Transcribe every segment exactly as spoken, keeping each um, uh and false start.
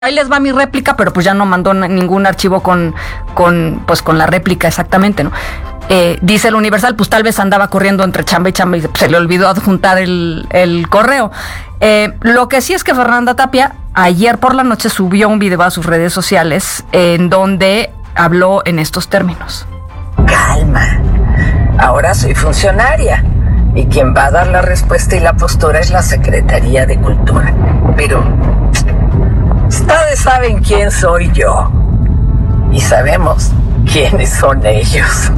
Ahí les va mi réplica, pero pues ya no mandó ningún archivo con, con, pues con la réplica exactamente, ¿no? Eh, dice el Universal, pues tal vez andaba corriendo entre chamba y chamba y se le olvidó adjuntar el, el correo. Eh, lo que sí es que Fernanda Tapia ayer por la noche subió un video a sus redes sociales en donde habló en estos términos. Calma, ahora soy funcionaria y quien va a dar la respuesta y la postura es la Secretaría de Cultura. Pero ustedes saben quién soy yo y sabemos quiénes son ellos.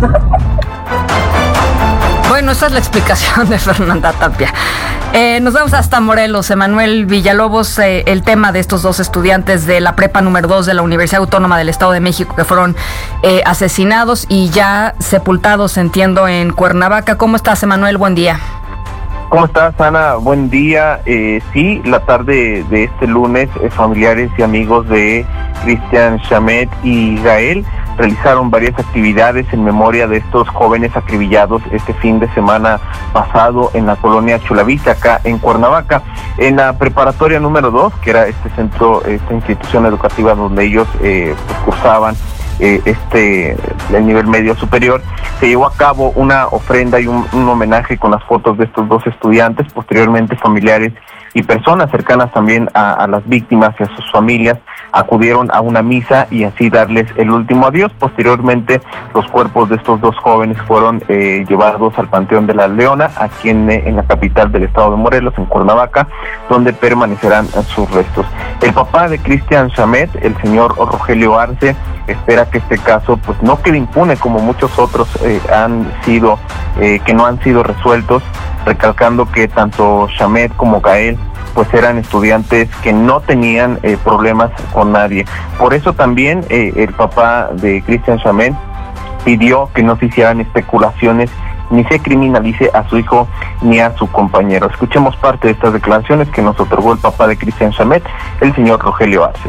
Bueno, esa es la explicación de Fernanda Tapia. Eh, nos vamos hasta Morelos. Emanuel Villalobos, eh, el tema de estos dos estudiantes de la prepa número dos de la Universidad Autónoma del Estado de México que fueron eh, asesinados y ya sepultados, entiendo, en Cuernavaca. ¿Cómo estás, Emanuel? Buen día. ¿Cómo estás, Ana? Buen día. Eh, sí, la tarde de este lunes, eh, familiares y amigos de Cristian Shamet y Gael realizaron varias actividades en memoria de estos jóvenes acribillados este fin de semana pasado en la colonia Chulavista, acá en Cuernavaca, en la preparatoria número dos, que era este centro, esta institución educativa donde ellos eh, pues, cursaban eh, este el nivel medio superior. Se llevó a cabo una ofrenda y un, un homenaje con las fotos de estos dos estudiantes. Posteriormente, familiares y personas cercanas también a, a las víctimas y a sus familias acudieron a una misa y así darles el último adiós. Posteriormente, los cuerpos de estos dos jóvenes fueron eh, llevados al Panteón de la Leona, aquí en, en la capital del estado de Morelos, en Cuernavaca, donde permanecerán sus restos. El papá de Cristian Shamet, el señor Rogelio Arce, espera que este caso pues no quede impune como muchos otros eh, han sido, eh, que no han sido resueltos, recalcando que tanto Shamet como Gael pues eran estudiantes que no tenían eh, problemas con nadie. Por eso también eh, el papá de Cristian Shamet pidió que no se hicieran especulaciones ni se criminalice a su hijo ni a su compañero. Escuchemos parte de estas declaraciones que nos otorgó el papá de Cristian Shamet, el señor Rogelio Arce.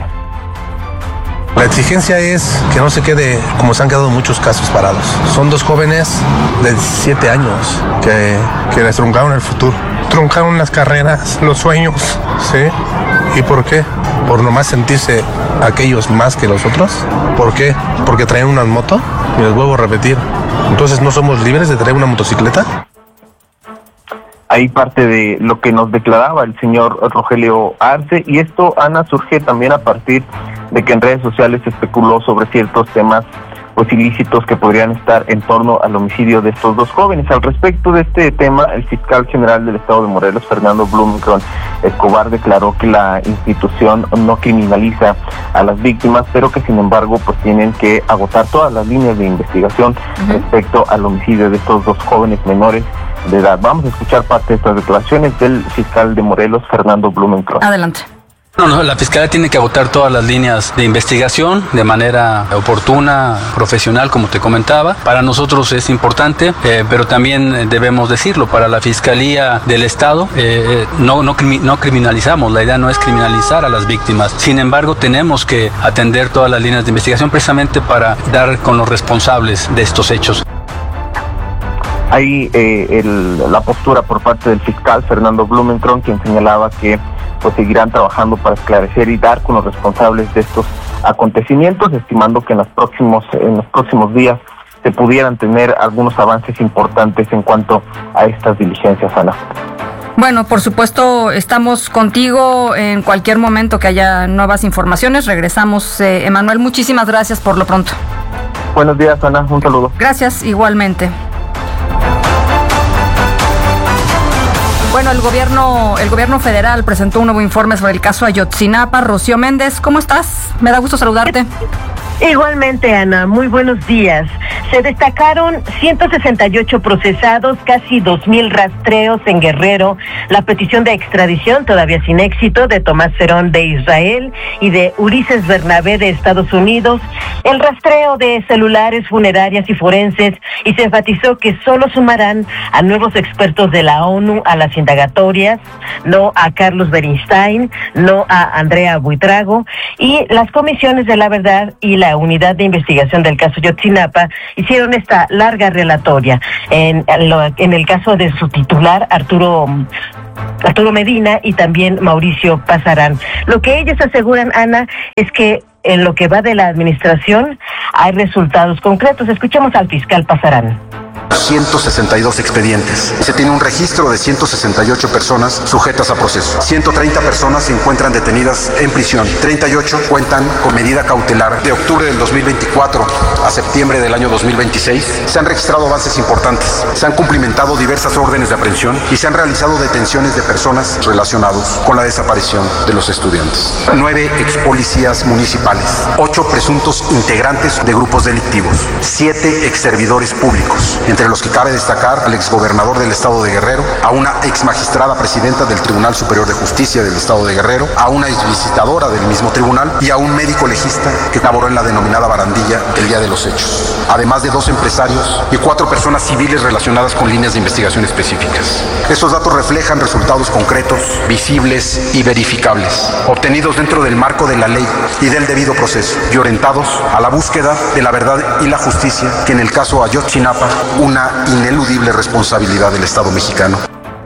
La exigencia es que no se quede como se han quedado muchos casos parados. Son dos jóvenes de diecisiete años que, que les truncaron el futuro, truncaron las carreras, los sueños, ¿sí? ¿Y por qué? ¿Por nomás sentirse aquellos más que los otros? ¿Por qué? ¿Porque traen una moto? Y les vuelvo a repetir, ¿entonces no somos libres de traer una motocicleta? Ahí parte de lo que nos declaraba el señor Rogelio Arce, y esto, Ana, surge también a partir de que en redes sociales se especuló sobre ciertos temas pues ilícitos que podrían estar en torno al homicidio de estos dos jóvenes. Al respecto de este tema, el fiscal general del estado de Morelos, Fernando Blumenkron Escobar, declaró que la institución no criminaliza a las víctimas, pero que sin embargo pues tienen que agotar todas las líneas de investigación uh-huh. respecto al homicidio de estos dos jóvenes menores de edad. Vamos a escuchar parte de estas declaraciones del fiscal de Morelos, Fernando Blumenkron. Adelante. No, no, la Fiscalía tiene que agotar todas las líneas de investigación de manera oportuna, profesional, como te comentaba. Para nosotros es importante, eh, pero también debemos decirlo, para la Fiscalía del Estado eh, no, no, no criminalizamos, la idea no es criminalizar a las víctimas. Sin embargo, tenemos que atender todas las líneas de investigación precisamente para dar con los responsables de estos hechos. Hay eh, el, la postura por parte del fiscal Fernando Blumenkron, quien señalaba que pues seguirán trabajando para esclarecer y dar con los responsables de estos acontecimientos, estimando que en los próximos en los próximos días se pudieran tener algunos avances importantes en cuanto a estas diligencias, Ana. Bueno, por supuesto, estamos contigo en cualquier momento que haya nuevas informaciones. Regresamos, eh, Emanuel, muchísimas gracias por lo pronto. Buenos días, Ana, un saludo. Gracias, igualmente. Bueno, el gobierno, el gobierno federal presentó un nuevo informe sobre el caso Ayotzinapa. Rocío Méndez, ¿cómo estás? Me da gusto saludarte. Igualmente, Ana, muy buenos días. Se destacaron ciento sesenta y ocho procesados, casi dos mil rastreos en Guerrero, la petición de extradición, todavía sin éxito, de Tomás Cerón de Israel y de Ulises Bernabé de Estados Unidos, el rastreo de celulares, funerarias y forenses, y se enfatizó que solo sumarán a nuevos expertos de la ONU a las indagatorias, no a Carlos Beristain, no a Andrea Buitrago, y las comisiones de la verdad y la unidad de investigación del caso Ayotzinapa hicieron esta larga relatoria. En, lo, en el caso de su titular, Arturo Arturo Medina y también Mauricio Pasarán. Lo que ellos aseguran, Ana, es que en lo que va de la administración hay resultados concretos. Escuchemos al fiscal Pasarán. ciento sesenta y dos expedientes. Se tiene un registro de ciento sesenta y ocho personas sujetas a proceso. ciento treinta personas se encuentran detenidas en prisión. treinta y ocho cuentan con medida cautelar. De octubre del dos mil veinticuatro a septiembre del año dos mil veintiséis se han registrado avances importantes. Se han cumplimentado diversas órdenes de aprehensión y se han realizado detenciones de personas relacionadas con la desaparición de los estudiantes. Nueve ex policías municipales. Ocho presuntos integrantes de grupos delictivos. Siete ex servidores públicos. Entre los que cabe destacar al exgobernador del estado de Guerrero, a una ex magistrada presidenta del Tribunal Superior de Justicia del estado de Guerrero, a una ex visitadora del mismo tribunal y a un médico legista que laboró en la denominada barandilla el día de los hechos, además de dos empresarios y cuatro personas civiles relacionadas con líneas de investigación específicas. Estos datos reflejan resultados concretos, visibles y verificables, obtenidos dentro del marco de la ley y del debido proceso, y orientados a la búsqueda de la verdad y la justicia, que en el caso Ayotzinapa, una ineludible responsabilidad del Estado mexicano.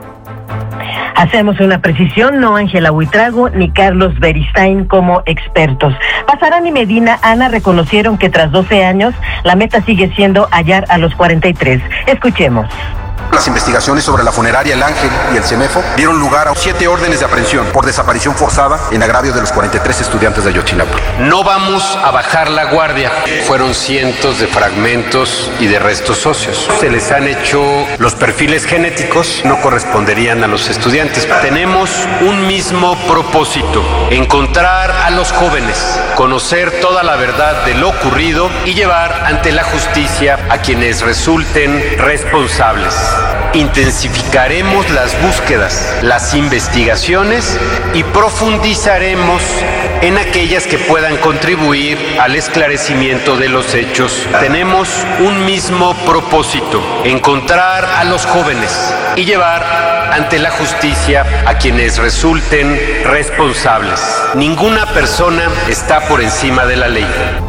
Hacemos una precisión, no Ángela Huitrago ni Carlos Beristain como expertos. Pasarán y Medina, Ana, reconocieron que tras doce años, la meta sigue siendo hallar a los cuarenta y tres. Escuchemos. Las investigaciones sobre la funeraria El Ángel y el CEMEFO dieron lugar a siete órdenes de aprehensión por desaparición forzada en agravio de los cuarenta y tres estudiantes de Ayotzinapa. No vamos a bajar la guardia. Fueron cientos de fragmentos y de restos óseos. Se les han hecho los perfiles genéticos, no corresponderían a los estudiantes. Tenemos un mismo propósito: encontrar a los jóvenes, conocer toda la verdad de lo ocurrido y llevar ante la justicia a quienes resulten responsables. Intensificaremos las búsquedas, las investigaciones y profundizaremos en aquellas que puedan contribuir al esclarecimiento de los hechos. Tenemos un mismo propósito: encontrar a los jóvenes y llevar ante la justicia a quienes resulten responsables. Ninguna persona está por encima de la ley.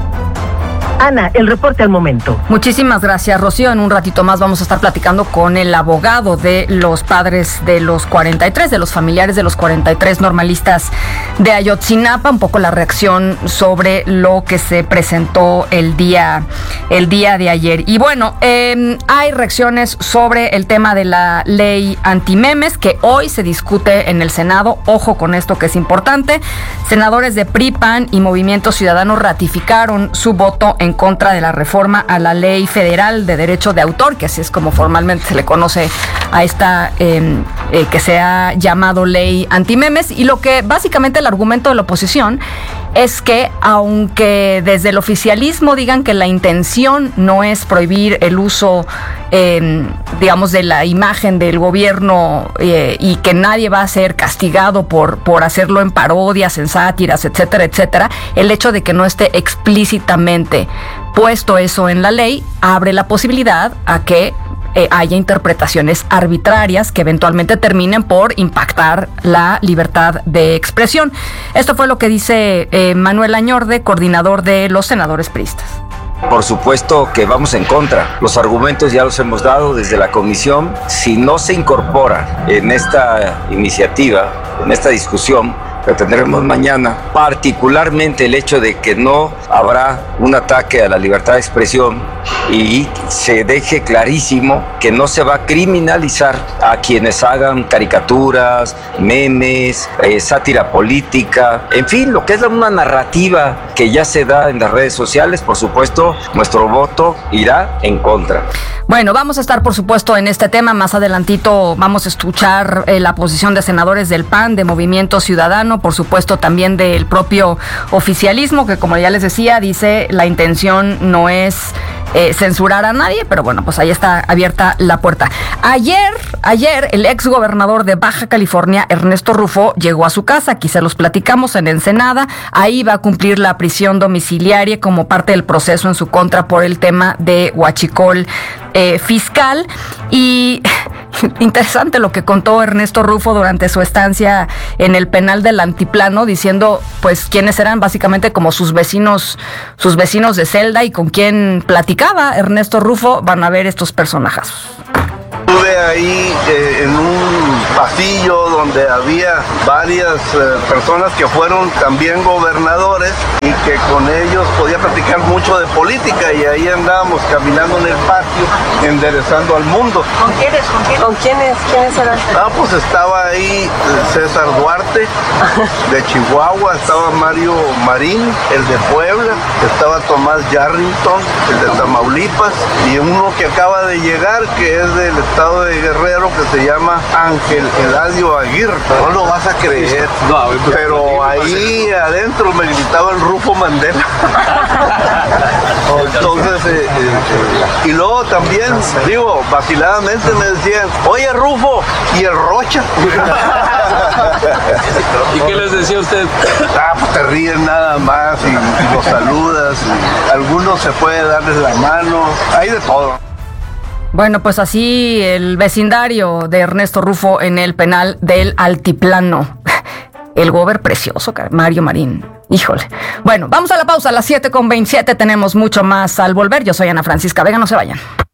Ana, el reporte al momento. Muchísimas gracias, Rocío. En un ratito más vamos a estar platicando con el abogado de los padres de los cuarenta y tres, de los familiares de los cuarenta y tres normalistas de Ayotzinapa, un poco la reacción sobre lo que se presentó el día, el día de ayer. Y bueno, eh, hay reacciones sobre el tema de la ley antimemes que hoy se discute en el Senado. Ojo con esto que es importante. Senadores de P R I, P A N y Movimiento Ciudadano ratificaron su voto en en contra de la reforma a la Ley Federal de Derecho de Autor, que así es como formalmente se le conoce a esta eh, eh, que se ha llamado ley antimemes. Y lo que básicamente el argumento de la oposición es que aunque desde el oficialismo digan que la intención no es prohibir el uso, eh, digamos, de la imagen del gobierno eh, y que nadie va a ser castigado por, por hacerlo en parodias, en sátiras, etcétera, etcétera, el hecho de que no esté explícitamente puesto eso en la ley abre la posibilidad a que Eh, haya interpretaciones arbitrarias que eventualmente terminen por impactar la libertad de expresión. Esto fue lo que dice eh, Manuel Añorde, coordinador de los senadores priistas. Por supuesto que vamos en contra. Los argumentos ya los hemos dado desde la comisión. Si no se incorpora en esta iniciativa, en esta discusión que tendremos mañana, particularmente el hecho de que no habrá un ataque a la libertad de expresión y se deje clarísimo que no se va a criminalizar a quienes hagan caricaturas, memes, eh, sátira política, en fin, lo que es una narrativa que ya se da en las redes sociales. Por supuesto, nuestro voto irá en contra. Bueno, vamos a estar, por supuesto, en este tema. Más adelantito vamos a escuchar eh, la posición de senadores del P A N, de Movimiento Ciudadano, por supuesto también del propio oficialismo, que como ya les decía, dice la intención no es eh, censurar a nadie, pero bueno, pues ahí está abierta la puerta. Ayer, ayer el ex gobernador de Baja California, Ernesto Rufo, llegó a su casa, aquí se los platicamos, en Ensenada. Ahí va a cumplir la prisión domiciliaria como parte del proceso en su contra por el tema de huachicol eh, fiscal. Y interesante lo que contó Ernesto Rufo durante su estancia en el penal del Altiplano, diciendo pues quiénes eran básicamente como sus vecinos, sus vecinos de celda y con quién platicaba Ernesto Rufo. Van a ver estos personajazos. Estuve ahí eh, en un pasillo donde había varias eh, personas que fueron también gobernadores y que con ellos podía platicar mucho de política, y ahí andábamos caminando en el patio enderezando al mundo. ¿Con quiénes? ¿Con quiénes? ¿Con quiénes? ¿Quiénes eran? Ah, pues estaba ahí César Duarte de Chihuahua, estaba Mario Marín, el de Puebla, estaba Tomás Yarrington, el de Tamaulipas, y uno que acaba de llegar que es del estado de Guerrero, que se llama Ángel Eladio Aguirre. No lo vas a creer, pero ahí adentro me gritaba el Rufo Mandela. Entonces, eh, eh, y luego también, digo, vaciladamente me decían, oye Rufo, ¿y el Rocha? ¿Y qué les decía usted? Ah, pues te ríen nada más y, y los saludas. Y algunos se puede darles la mano, hay de todo. Bueno, pues así el vecindario de Ernesto Rufo en el penal del Altiplano. El gober precioso, Mario Marín. Híjole. Bueno, vamos a la pausa a las siete con veintisiete. Tenemos mucho más al volver. Yo soy Ana Francisca Vega, no se vayan.